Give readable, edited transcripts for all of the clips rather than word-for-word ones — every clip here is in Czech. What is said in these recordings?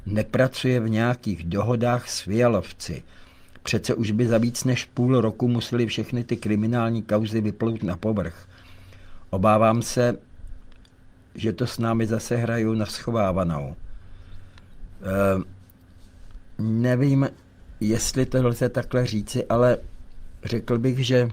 nepracuje v nějakých dohodách s Fialovci. Přece už by za víc než půl roku museli všechny ty kriminální kauzy vyplout na povrch. Obávám se, že to s námi zase hrajou na schovávanou. Nevím, jestli to lze takhle říci, ale řekl bych, že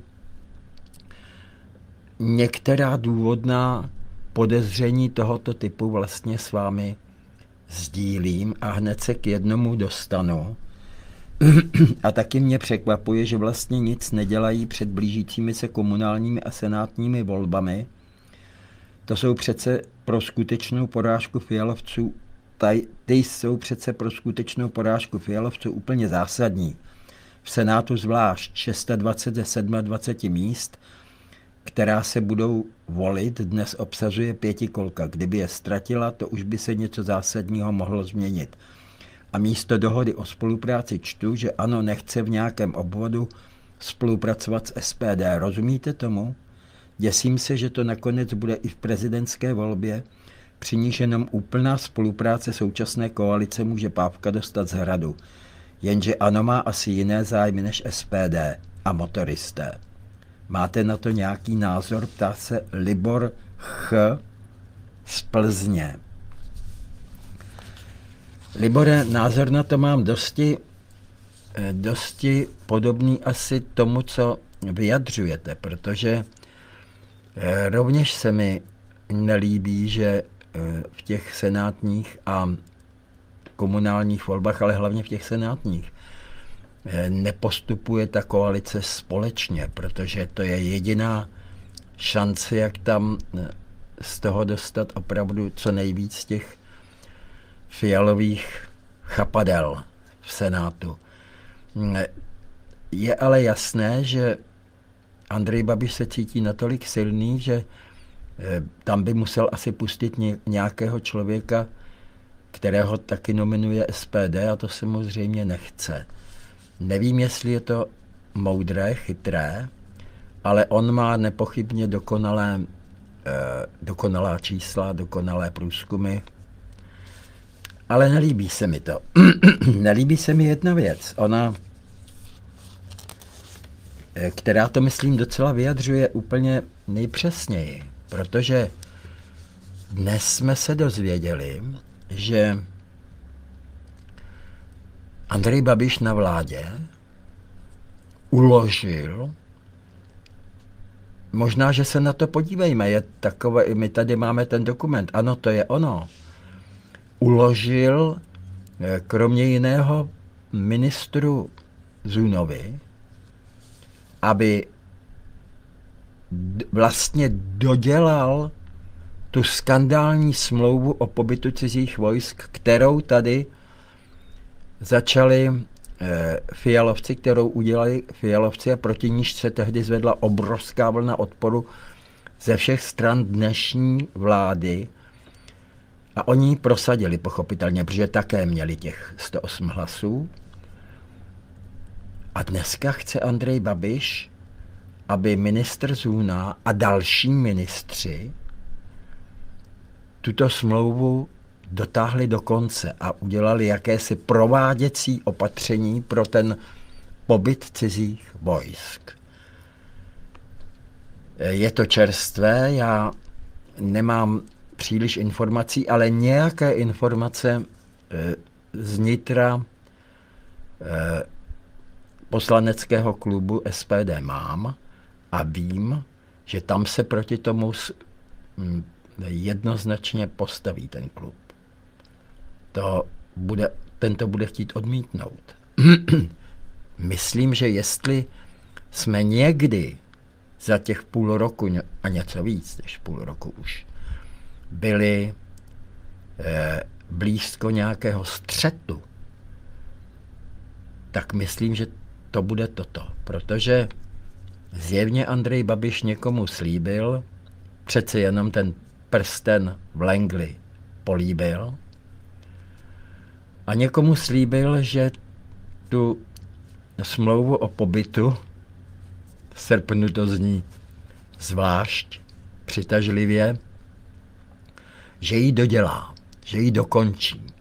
některá důvodná podezření tohoto typu vlastně s vámi sdílím a hned se k jednomu dostanu. A taky mě překvapuje, že vlastně nic nedělají před blížícími se komunálními a senátními volbami. To jsou přece pro skutečnou porážku Fialovců, ty jsou přece pro skutečnou porážku Fialovců úplně zásadní. V Senátu zvlášť 620 ze 27 míst, která se budou volit, dnes obsazuje pětikolka. Kdyby je ztratila, to už by se něco zásadního mohlo změnit. A místo dohody o spolupráci čtu, že ANO nechce v nějakém obvodu spolupracovat s SPD. Rozumíte tomu? Děsím se, že to nakonec bude i v prezidentské volbě, při níž jenom úplná spolupráce současné koalice může Pávka dostat z hradu. Jenže ANO má asi jiné zájmy než SPD a motoristé. Máte na to nějaký názor? Ptá se Libor Ch. z Plzně. Libore, názor na to mám dosti podobný asi tomu, co vyjadřujete, protože rovněž se mi nelíbí, že v těch senátních a komunálních volbách, ale hlavně v těch senátních, nepostupuje ta koalice společně, protože to je jediná šance, jak tam z toho dostat opravdu co nejvíc těch Fialových chapadel v Senátu. Je ale jasné, že Andrej Babiš se cítí natolik silný, že tam by musel asi pustit nějakého člověka, kterého taky nominuje SPD, a to se mu zřejmě nechce. Nevím, jestli je to moudré, chytré, ale on má nepochybně dokonalá čísla, dokonalé průzkumy. Ale nelíbí se mi to. Nelíbí se mi jedna věc. Ona, která to, myslím, docela vyjadřuje úplně nejpřesněji. Protože dnes jsme se dozvěděli, že Andrej Babiš na vládě uložil, možná, že se na to podívejme, je takové, my tady máme ten dokument, ano, to je ono, uložil kromě jiného ministru Zůnovi, aby vlastně dodělal tu skandální smlouvu o pobytu cizích vojsk, kterou tady začali Fialovci, kterou udělali Fialovci a proti níž se tehdy zvedla obrovská vlna odporu ze všech stran dnešní vlády. A oni ji prosadili, pochopitelně, protože také měli těch 108 hlasů. A dneska chce Andrej Babiš, aby ministr Zůna a další ministři tuto smlouvu dotáhli do konce a udělali jakési prováděcí opatření pro ten pobyt cizích vojsk. Je to čerstvé, já nemám příliš informací, ale nějaké informace z nitra poslaneckého klubu SPD mám a vím, že tam se proti tomu jednoznačně postaví ten klub. Tento bude chtít odmítnout. Myslím, že jestli jsme někdy za těch půl roku a něco víc než půl roku už byli blízko nějakého střetu, tak myslím, že to bude toto. Protože zjevně Andrej Babiš někomu slíbil, přece jenom ten prsten v Langley políbil a někomu slíbil, že tu smlouvu o pobytu, v srpnu to zní zvlášť přitažlivě, že ji dodělá, že ji dokončí.